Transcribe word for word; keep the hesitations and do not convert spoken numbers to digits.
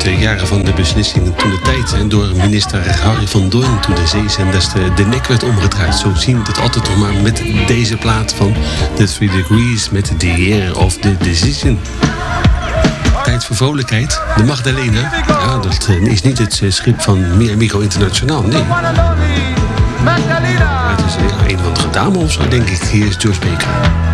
de jaren van de beslissingen toen de tijd. En door minister Harry van Doorn toen de zeezenders de, de nek werd omgedraaid. Zo zien we het altijd nog maar met deze plaat van The Three Degrees met The Year of the Decision. Tijd voor vrolijkheid. De Magdalena. Ja, dat is niet het schip van Mi Amigo Internationaal, nee. Maar het is een, een of andere dame of zo, denk ik. Hier is George Baker.